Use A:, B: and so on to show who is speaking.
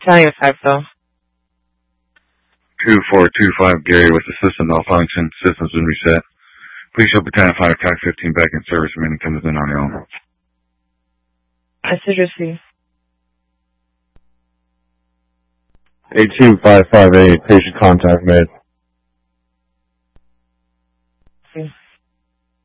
A: Battalion 5, though.
B: 2425 Gary with the system malfunction. System's been reset. Please show Battalion 5 TAC 15 back in service. Remaining comes in on your own.
A: I should receive.
C: 18558, patient contact made.